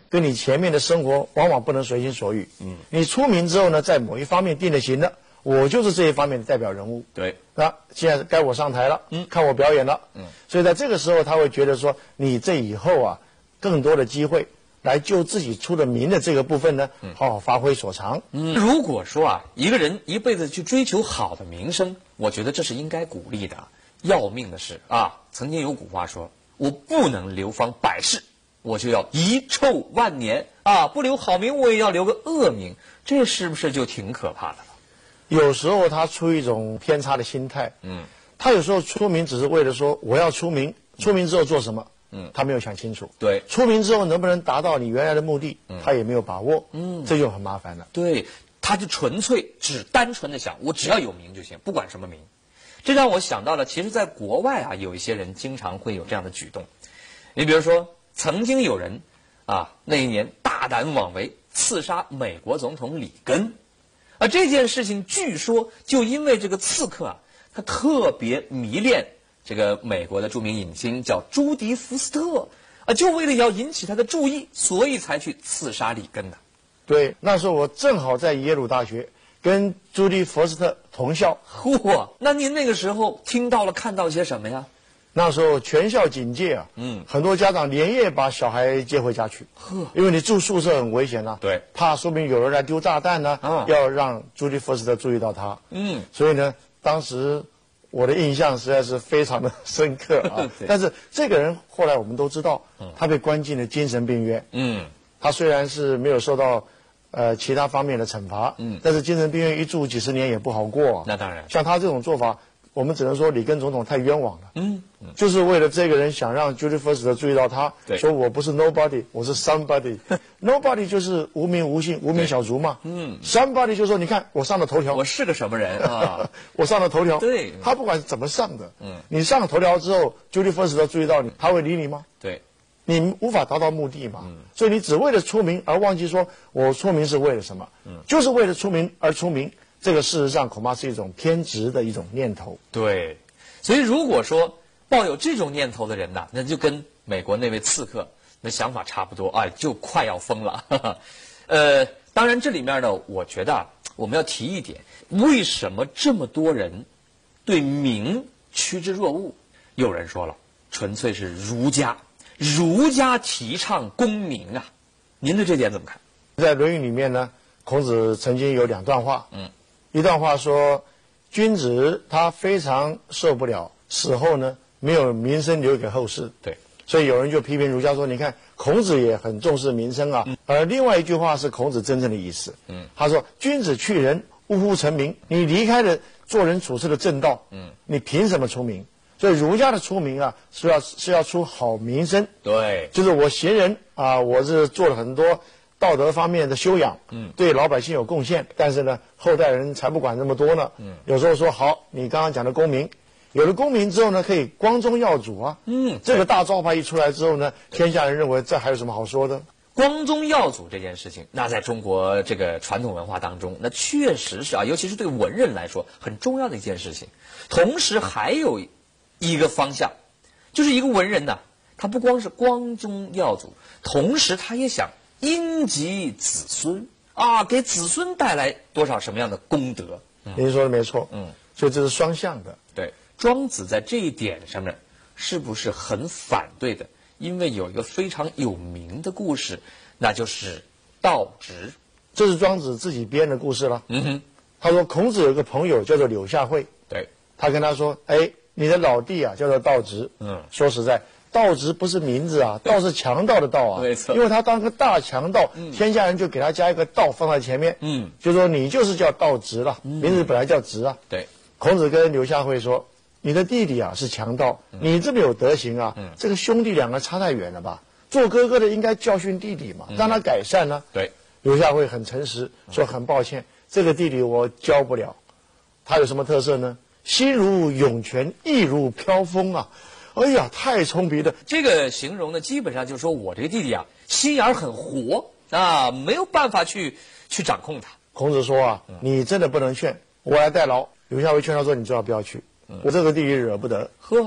跟你前面的生活往往不能随心所欲。你出名之后呢，在某一方面定了型了，我就是这一方面的代表人物。 对， 那现在该我上台了，看我表演了。所以在这个时候，他会觉得说，你这以后啊，更多的机会来就自己出了名的这个部分呢，好好发挥所长。 如果说啊，一个人一辈子去追求好的名声，我觉得这是应该鼓励的。要命的是啊，曾经有古话说，我不能流芳百世，我就要遗臭万年啊！不留好名，我也要留个恶名，这是不是就挺可怕的了？ 有时候他出一种偏差的心态，他有时候出名只是为了说我要出名，出名之后做什么，他没有想清楚。 对， 出名之后能不能达到你原来的目的，他也没有把握，这就很麻烦了。 对，他就纯粹只单纯的想，我只要有名就行，不管什么名。这让我想到了，其实在国外啊，有一些人经常会有这样的举动。你比如说，曾经有人啊，那一年大胆妄为，刺杀美国总统里根。这件事情据说就因为这个刺客啊，他特别迷恋这个美国的著名影星叫朱迪福斯特就为了要引起他的注意，所以才去刺杀里根的。 对，那时候我正好在耶鲁大学跟朱迪福斯特同校。 嚯，那您那个时候听到了看到些什么呀？ 那时候全校警戒啊，很多家长连夜把小孩接回家去，因为你住宿舍很危险啊， 对， 怕说不定有人来丢炸弹呢，要让朱迪福斯特注意到他，所以呢，当时我的印象实在是非常的深刻啊。但是这个人后来我们都知道，他被关进了精神病院，他虽然是没有受到其他方面的惩罚，但是精神病院一住几十年也不好过啊。 那当然， 像他这种做法，我们只能说里根总统太冤枉了。就是为了这个人想让 Judy Foster 注意到他，说我不是 nobody， 我是 somebody。nobody 就是无名无姓无名小卒嘛。somebody 就是说你看我上了头条， 我是个什么人啊？ 我上了头条。 对， 他不管是怎么上的，你上了头条之后 ，Judy Foster 注意到你，他会理你吗？ 对。 你无法达到目的嘛，所以你只为了出名而忘记说，我出名是为了什么？就是为了出名而出名。这个事实上恐怕是一种偏执的一种念头。 对，所以如果说抱有这种念头的人呐，那就跟美国那位刺客那想法差不多，就快要疯了。当然这里面呢，我觉得我们要提一点，为什么这么多人对名趋之若鹜？有人说了，纯粹是儒家提倡功名啊。您对这点怎么看？ 在《论语》里面呢，孔子曾经有2段话，一段话说，君子他非常受不了死后呢没有名声留给后世。 对， 所以有人就批评儒家说，你看孔子也很重视名声啊。而另外一句话是孔子真正的意思，他说君子去仁，呜呼成名。你离开了做人处事的正道，你凭什么出名？所以儒家的出名啊，是要出好名声。 对， 就是我贤人啊，我是做了很多道德方面的修养，对老百姓有贡献，但是呢，后代人才不管那么多呢。有时候说好，你刚刚讲的功名，有了功名之后呢，可以光宗耀祖啊。这个大招牌一出来之后呢，天下人认为这还有什么好说的？ 光宗耀祖这件事情，那在中国这个传统文化当中，那确实是尤其是对文人来说很重要的一件事情。同时还有一个方向，就是一个文人呢，他不光是光宗耀祖，同时他也想荫及子孙给子孙带来多少什么样的功德。 您说的没错，所以这是双向的。 对，庄子在这一点上面是不是很反对的？因为有一个非常有名的故事，那就是道直。 这是庄子自己编的故事了。他说孔子有个朋友叫做柳下惠， 对， 他跟他说，你的老弟啊叫做道直。说实在，道直不是名字啊，道是强盗的道啊， 没错， 因为他当个大强盗，天下人就给他加一个道放在前面，就说你就是叫道直了，名字本来叫直啊。 对， 孔子跟柳下惠说，你的弟弟啊是强盗，你这么有德行啊，这个兄弟两个差太远了吧？做哥哥的应该教训弟弟嘛，让他改善呢。 对， 柳下惠很诚实，说很抱歉，这个弟弟我教不了。他有什么特色呢？心如涌泉，意如飘风啊！哎呀，太聪明了。 这个形容呢，基本上就是说我这个弟弟心眼很活没有办法去掌控他。 孔子说你真的不能劝，我来代劳。柳下惠劝他说，你最好不要去，我这个弟弟惹不得。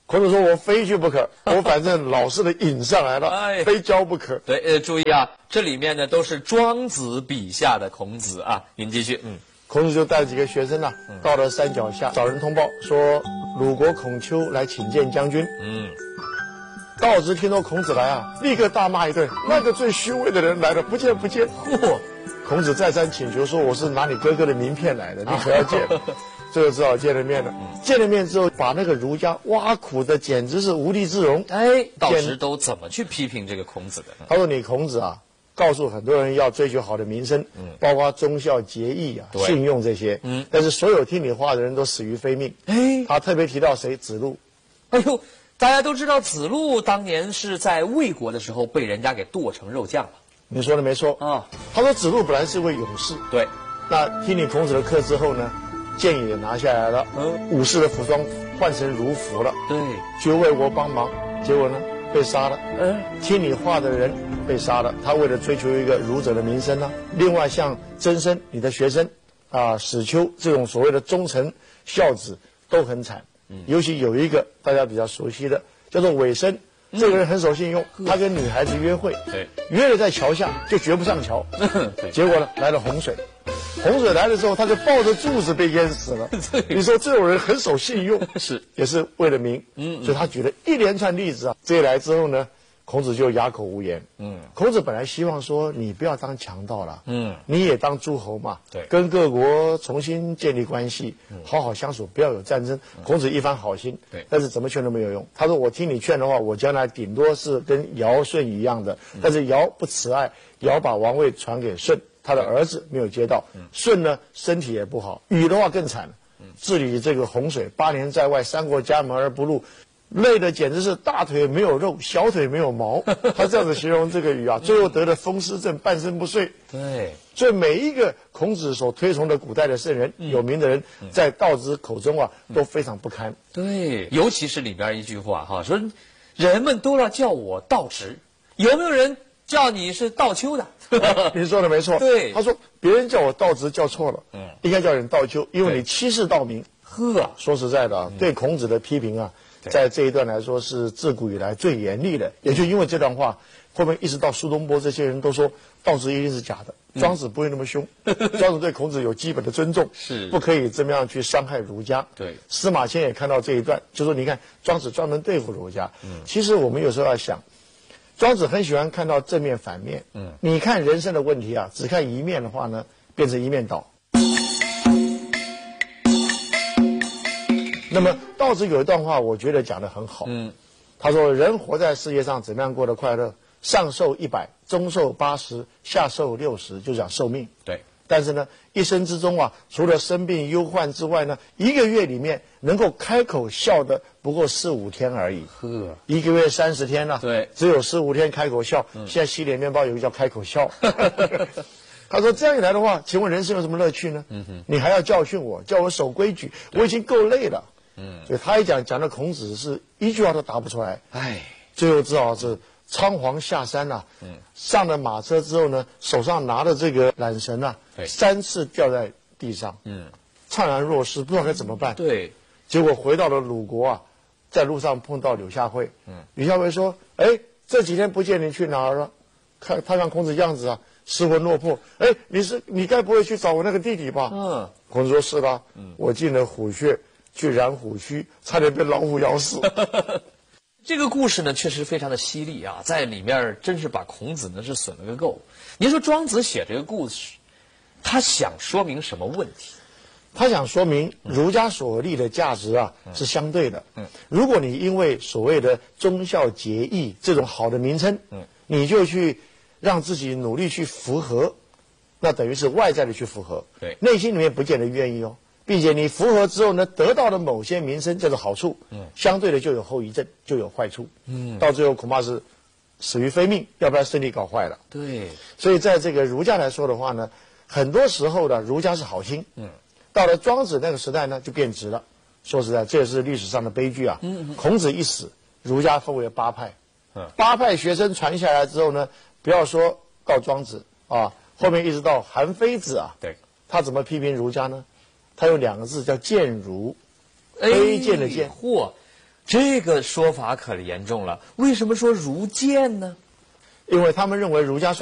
孔子说：“我非去不可，我反正老是的引上来了，非教不可。” 对，注意啊，这里面呢都是庄子笔下的孔子啊。您继续， 孔子就带几个学生到了山脚下，找人通报说鲁国孔丘来请见将军。道直听说孔子来立刻大骂一顿：“那个最虚伪的人来了，不见不见！”孔子再三请求说：“我是拿你哥哥的名片来的，你可要见。”最后只好见了面了。见了面之后，把那个儒家挖苦的简直是无地自容。 道直都怎么去批评这个孔子的？ 他说：“你孔子告诉很多人要追求好的名声，包括忠孝节义信用这些。但是所有听你话的人都死于非命。”他特别提到谁？子路。 哎呦，大家都知道子路当年是在魏国的时候被人家给剁成肉酱了。 你说的没错啊。他说子路本来是位勇士， 对。 那听你孔子的课之后呢？剑也拿下来了，武士的服装换成儒服了， 对， 去为国帮忙，结果呢被杀了，听你话的人被杀了，他为了追求一个儒者的名声另外像曾参你的学生史丘这种所谓的忠臣孝子都很惨，尤其有一个大家比较熟悉的叫做韦生。这个人很守信用，他跟女孩子约会，约了在桥下就绝不上桥，结果呢来了洪水，洪水来了之后他就抱着柱子被淹死了。你说这种人很守信用，也是为了名，所以他举了一连串例子这一来之后呢，孔子就哑口无言。孔子本来希望说你不要当强盗了，你也当诸侯嘛，跟各国重新建立关系，好好相处，不要有战争。孔子一番好心，但是怎么劝都没有用。他说我听你劝的话，我将来顶多是跟尧舜一样的，但是尧不慈爱，尧把王位传给舜，他的儿子没有接到，舜呢身体也不好，禹的话更惨，治理这个洪水8年在外，三过家门而不入。累的简直是大腿没有肉，小腿没有毛。他这样子形容这个禹最后得了风湿症，半身不遂。 对， 所以每一个孔子所推崇的古代的圣人、有名的人，在道之口中都非常不堪。 对，尤其是里边一句话说人们都要叫我道直，有没有人叫你是道丘的？ 你说的没错。 对， 他说别人叫我道直叫错了，应该叫人道丘，因为你欺世盗名。说实在的对孔子的批评在这一段来说是自古以来最严厉的，也就因为这段话，后面一直到苏东坡这些人都说道直一定是假的，庄子不会那么凶，庄子对孔子有基本的尊重， 是不可以这么样去伤害儒家。 对， 司马迁也看到这一段，就说你看庄子专门对付儒家。其实我们有时候要想，庄子很喜欢看到正面反面。你看人生的问题只看一面的话呢，变成一面倒。那么道子有一段话，我觉得讲得很好。他说：“人活在世界上，怎么样过得快乐？上寿100，中寿80，下寿60，就讲寿命。 对。 但是呢，一生之中除了生病忧患之外呢，1个月里面能够开口笑的不过4、5天而已。1个月30天对， 只有4、5天开口笑。现在西点面包有一个叫开口笑。他说这样一来的话，请问人生有什么乐趣呢？你还要教训我，叫我守规矩，我已经够累了。所以他一讲到孔子是一句话都答不出来，最后只好是仓皇下山上了马车之后呢，手上拿着这个缆绳3次掉在地上，怅然若失，不知道该怎么办。 对， 结果回到了鲁国在路上碰到柳下惠，柳下惠说：“这几天不见你去哪儿了？”他看孔子样子失魂落魄，你该不会去找我那个弟弟吧？孔子说：“是的，我进了虎穴。”去燃虎须，差点被老虎咬死。 这个故事呢，确实非常的犀利在里面真是把孔子呢是损了个够。您说庄子写这个故事，他想说明什么问题？ 他想说明儒家所立的价值是相对的。如果你因为所谓的忠孝节义这种好的名称，你就去让自己努力去符合，那等于是外在的去符合，内心里面不见得愿意并且你符合之后呢，得到的某些名声叫做好处，相对的就有后遗症，就有坏处，到最后恐怕是死于非命，要不然身体搞坏了。 对， 所以在这个儒家来说的话呢，很多时候的儒家是好心，到了庄子那个时代呢，就变质了。说实在，这也是历史上的悲剧孔子一死，儒家分为8派，8派学生传下来之后呢，不要说到庄子后面一直到韩非子对， 他怎么批评儒家呢？他用2个字叫谏儒，卑贱的贱。 这个说法可严重了。为什么说儒贱呢？ 因为他们认为儒家